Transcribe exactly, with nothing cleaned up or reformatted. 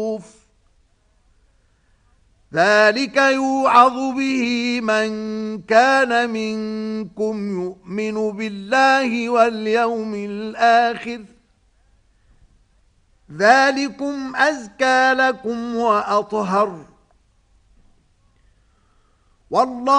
ذلك يوعظ به من كان منكم يؤمن بالله واليوم الآخر ذلكم أزكى لكم وأطهر والله